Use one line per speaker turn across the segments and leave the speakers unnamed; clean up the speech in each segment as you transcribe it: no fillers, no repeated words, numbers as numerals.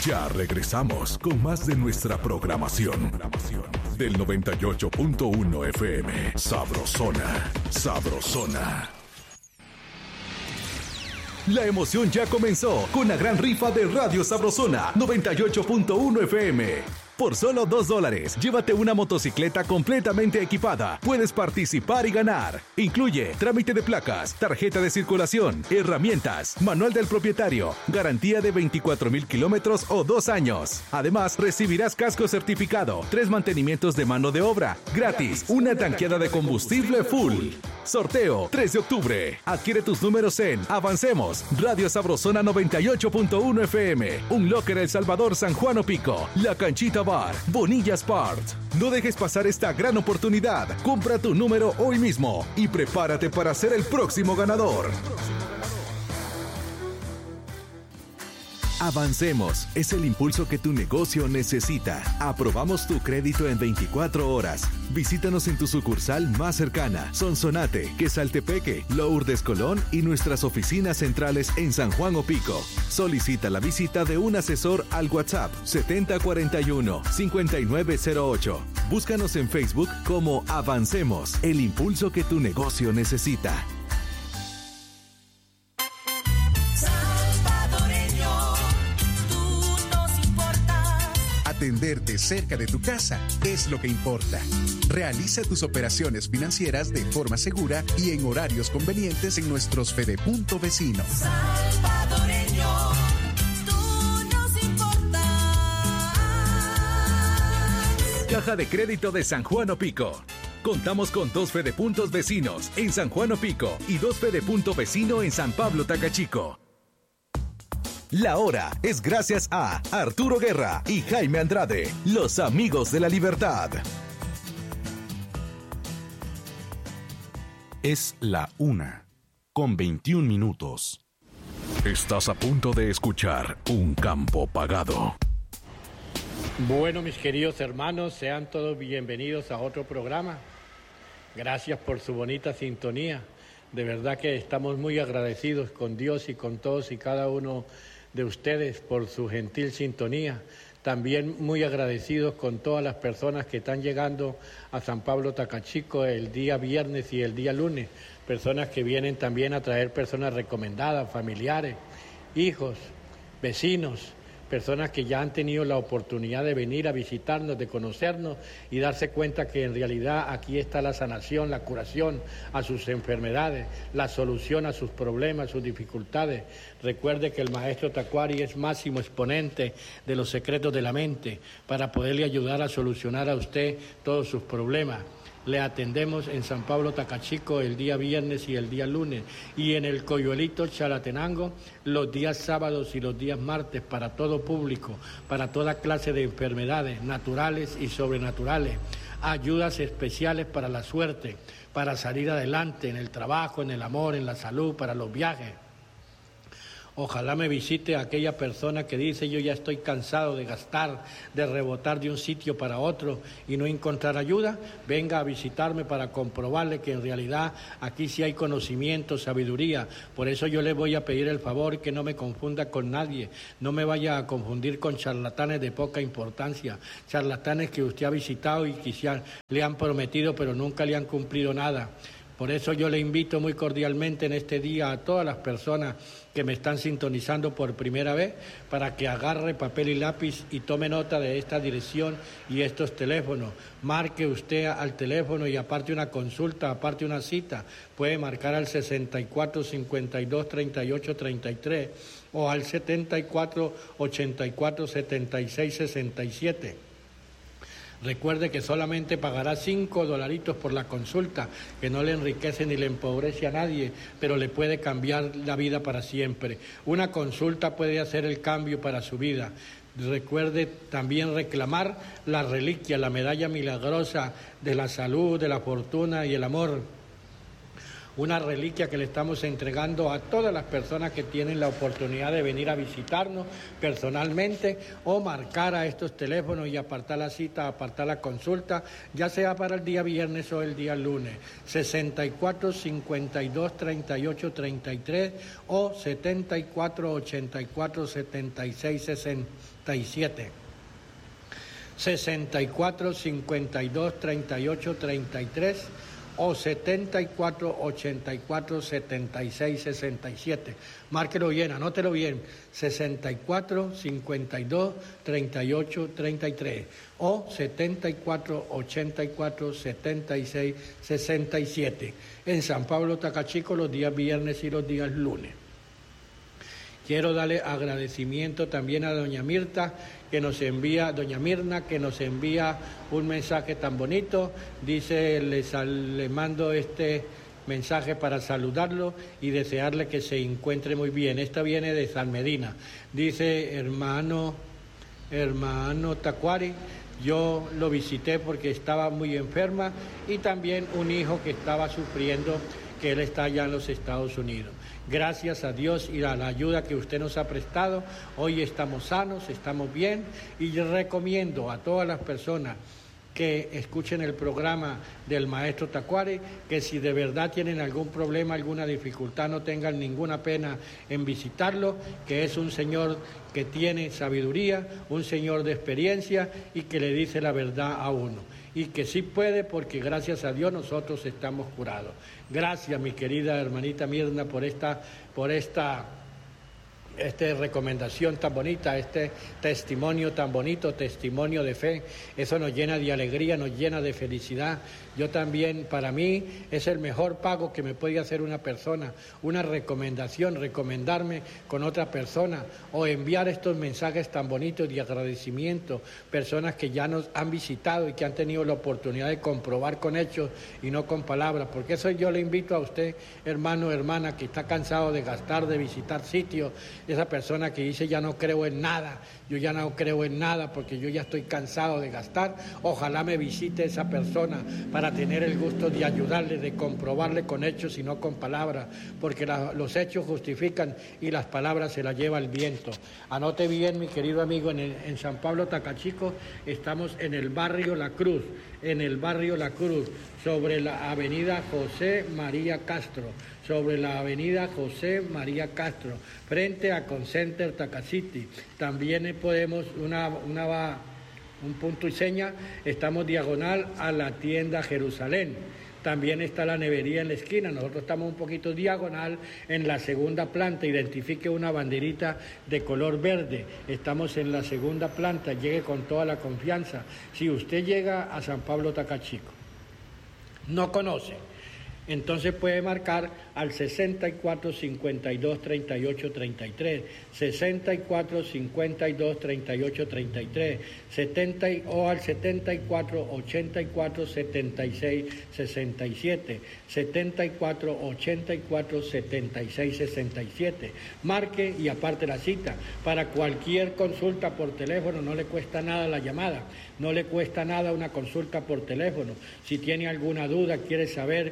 Ya regresamos con más de nuestra programación del 98.1 FM. Sabrosona, sabrosona. La emoción ya comenzó con la gran rifa de Radio Sabrosona 98.1 FM. Por solo $2, llévate una motocicleta completamente equipada. Puedes participar y ganar. Incluye trámite de placas, tarjeta de circulación, herramientas, manual del propietario, garantía de 24,000 kilómetros o 2 años. Además, recibirás casco certificado, 3 mantenimientos de mano de obra, gratis, una tanqueada de combustible full. Sorteo 3 de octubre. Adquiere tus números en Avancemos, Radio Sabrosona 98.1 FM, Un Locker El Salvador, San Juan Opico, La Canchita Bar, Bonilla Sport. No dejes pasar esta gran oportunidad. Compra tu número hoy mismo y prepárate para ser el próximo ganador. Avancemos es el impulso que tu negocio necesita. Aprobamos tu crédito en 24 horas. Visítanos en tu sucursal más cercana, Sonsonate, Quesaltepeque, Lourdes Colón y nuestras oficinas centrales en San Juan Opico. Solicita la visita de un asesor al WhatsApp 7041-5908. Búscanos en Facebook como Avancemos, el impulso que tu negocio necesita.
Atenderte cerca de tu casa es lo que importa. Realiza tus operaciones financieras de forma segura y en horarios convenientes en nuestros Fedepunto vecinos.
Salvadoreño, tú nos importas.
Caja de Crédito de San Juan Opico. Contamos con 2 Fedepuntos vecinos en San Juan Opico y 2 Fedepunto vecino en San Pablo Tacachico. La hora es gracias a Arturo Guerra y Jaime Andrade, los amigos de la libertad.
Es la 1:21.
Estás a punto de escuchar Un Campo Pagado.
Bueno, mis queridos hermanos, sean todos bienvenidos a otro programa. Gracias por su bonita sintonía. De verdad que estamos muy agradecidos con Dios y con todos y cada uno de ustedes por su gentil sintonía. También muy agradecidos con todas las personas que están llegando a San Pablo Tacachico el día viernes y el día lunes. Personas que vienen también a traer personas recomendadas, familiares, hijos, vecinos. Personas que ya han tenido la oportunidad de venir a visitarnos, de conocernos y darse cuenta que en realidad aquí está la sanación, la curación a sus enfermedades, la solución a sus problemas, sus dificultades. Recuerde que el maestro Tacuari es máximo exponente de los secretos de la mente para poderle ayudar a solucionar a usted todos sus problemas. Le atendemos en San Pablo Tacachico el día viernes y el día lunes, y en el Coyuelito Chalatenango los días sábados y los días martes para todo público, para toda clase de enfermedades naturales y sobrenaturales, ayudas especiales para la suerte, para salir adelante en el trabajo, en el amor, en la salud, para los viajes. Ojalá me visite aquella persona que dice: yo ya estoy cansado de gastar, de rebotar de un sitio para otro y no encontrar ayuda. Venga a visitarme para comprobarle que en realidad aquí sí hay conocimiento, sabiduría. Por eso yo le voy a pedir el favor que no me confunda con nadie. No me vaya a confundir con charlatanes de poca importancia. Charlatanes que usted ha visitado y quizás le han prometido pero nunca le han cumplido nada. Por eso yo le invito muy cordialmente en este día a todas las personas que me están sintonizando por primera vez para que agarre papel y lápiz y tome nota de esta dirección y estos teléfonos. Marque usted al teléfono y aparte una consulta, aparte una cita, puede marcar al 64 52 38 33 o al 74 84 76 67. Recuerde que solamente pagará $5 por la consulta, que no le enriquece ni le empobrece a nadie, pero le puede cambiar la vida para siempre. Una consulta puede hacer el cambio para su vida. Recuerde también reclamar la reliquia, la medalla milagrosa de la salud, de la fortuna y el amor. una reliquia que le estamos entregando a todas las personas que tienen la oportunidad de venir a visitarnos personalmente o marcar a estos teléfonos y apartar la cita, apartar la consulta, ya sea para el día viernes o el día lunes, 64 52 38 33 o 74 84 76 67. 64 52 38 33 o 74 84 76 67. Márquelo bien, anótelo bien. 64 52 38 33 o 74 84 76 67. En San Pablo Tacachico los días viernes y los días lunes. Quiero darle agradecimiento también a doña Mirna, que nos envía un mensaje tan bonito. Dice, le mando este mensaje para saludarlo y desearle que se encuentre muy bien. Esta viene de San Medina. Dice, hermano Tacuari, yo lo visité porque estaba muy enferma y también un hijo que estaba sufriendo, que él está allá en los Estados Unidos. Gracias a Dios y a la ayuda que usted nos ha prestado, hoy estamos sanos, estamos bien, y yo recomiendo a todas las personas que escuchen el programa del maestro Tacuari, que si de verdad tienen algún problema, alguna dificultad, no tengan ninguna pena en visitarlo, que es un señor que tiene sabiduría, un señor de experiencia y que le dice la verdad a uno. Y que sí puede, porque gracias a Dios nosotros estamos curados. Gracias, mi querida hermanita Mirna, por esta recomendación tan bonita, este testimonio tan bonito, testimonio de fe. Eso nos llena de alegría, nos llena de felicidad. Yo también, para mí, es el mejor pago que me puede hacer una persona, una recomendación, recomendarme con otra persona o enviar estos mensajes tan bonitos de agradecimiento, personas que ya nos han visitado y que han tenido la oportunidad de comprobar con hechos y no con palabras. Porque eso yo le invito a usted, hermano, hermana, que está cansado de gastar, de visitar sitios, esa persona que dice ya no creo en nada, yo ya no creo en nada porque yo ya estoy cansado de gastar, ojalá me visite esa persona para tener el gusto de ayudarle, de comprobarle con hechos y no con palabras, porque los hechos justifican y las palabras se las lleva el viento. Anote bien, mi querido amigo, en San Pablo Tacachico estamos en el barrio La Cruz, sobre la avenida José María Castro, frente a Concenter Tacacity. También podemos, un punto y seña, estamos diagonal a la tienda Jerusalén. También está la nevería en la esquina, nosotros estamos un poquito diagonal en la segunda planta, identifique una banderita de color verde, estamos en la segunda planta, llegue con toda la confianza. Si usted llega a San Pablo Tacachico, no conoce, entonces puede marcar al 64 52 38 33, 64 52 38 33, o al 74 84 76 67, 74 84 76 67. Marque y aparte la cita. Para cualquier consulta por teléfono no le cuesta nada la llamada, no le cuesta nada una consulta por teléfono. Si tiene alguna duda, quiere saber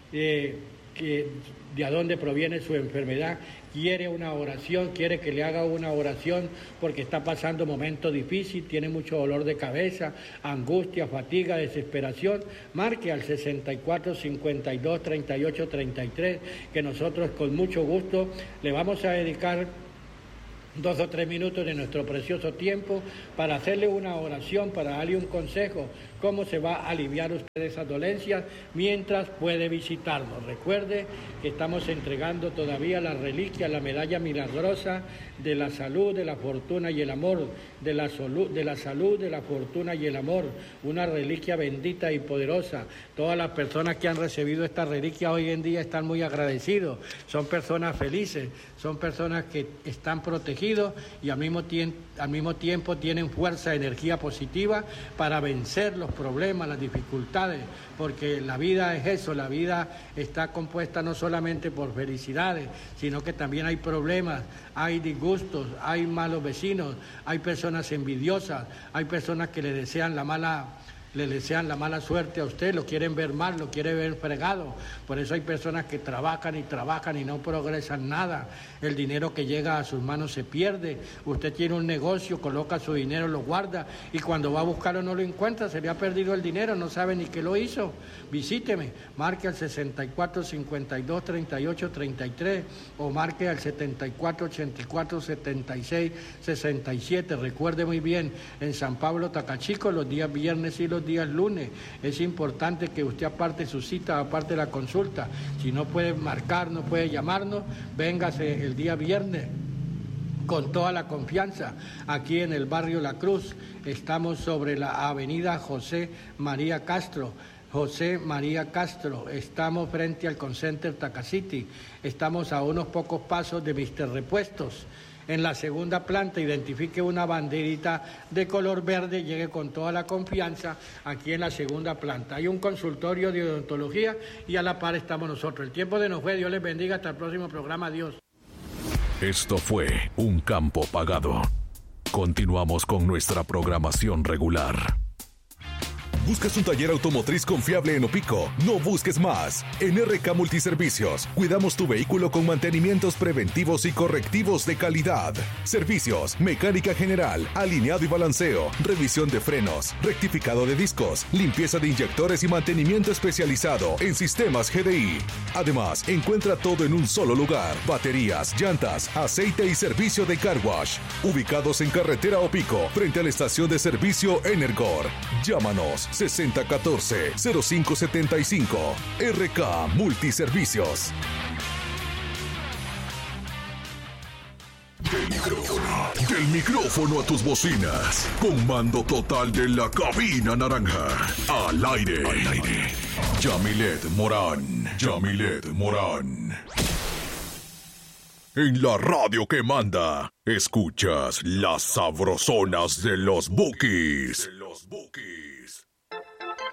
de a dónde proviene su enfermedad, quiere una oración, quiere que le haga una oración porque está pasando momentos difíciles, tiene mucho dolor de cabeza, angustia, fatiga, desesperación, marque al 64 52 38 33, que nosotros con mucho gusto le vamos a dedicar 2 o 3 minutos de nuestro precioso tiempo para hacerle una oración, para darle un consejo, cómo se va a aliviar usted esas dolencias mientras puede visitarnos. Recuerde que estamos entregando todavía la reliquia, la medalla milagrosa de la salud, de la fortuna y el amor, de la salud, de la fortuna y el amor, una reliquia bendita y poderosa. Todas las personas que han recibido esta reliquia hoy en día están muy agradecidos, son personas felices, son personas que están protegidos y al mismo tiempo tienen fuerza, energía positiva para vencer los problemas, las dificultades, porque la vida es eso, la vida está compuesta no solamente por felicidades, sino que también hay problemas, hay disgustos, hay malos vecinos, hay personas envidiosas, hay personas que le desean la mala le desean la mala suerte a usted, lo quieren ver mal, lo quieren ver fregado. Por eso hay personas que trabajan y no progresan nada. El dinero que llega a sus manos se pierde. Usted tiene un negocio, coloca su dinero, lo guarda y cuando va a buscarlo no lo encuentra, se le ha perdido el dinero, no sabe ni qué lo hizo. Visíteme, marque al 64 52 38 33 o marque al 74 84 76 67. Recuerde muy bien, en San Pablo Tacachico, los días viernes y los días lunes. Es importante que usted aparte su cita, aparte la consulta. Si no puede marcar, no puede llamarnos, véngase el día viernes con toda la confianza. Aquí en el barrio La Cruz, estamos sobre la avenida José María Castro, estamos frente al Concenter Tacacity, estamos a unos pocos pasos de Mr. Repuestos. En la segunda planta, identifique una banderita de color verde, llegue con toda la confianza aquí en la segunda planta. Hay un consultorio de odontología y a la par estamos nosotros. El tiempo de nos fue, Dios les bendiga, hasta el próximo programa, adiós.
Esto fue Un Campo Pagado. Continuamos con nuestra programación regular. ¿Buscas un taller automotriz confiable en Opico? No busques más. En RK Multiservicios, cuidamos tu vehículo con mantenimientos preventivos y correctivos de calidad. Servicios, mecánica general, alineado y balanceo, revisión de frenos, rectificado de discos, limpieza de inyectores y mantenimiento especializado en sistemas GDI. Además, encuentra todo en un solo lugar. Baterías, llantas, aceite y servicio de car wash. Ubicados en carretera Opico, frente a la estación de servicio Energor. Llámanos 6014-0575. RK Multiservicios. Del micrófono a tus bocinas. Con mando total de la cabina naranja. Al aire. Yamilet Morán. En la radio que manda, escuchas las sabrosonas de los Bukis.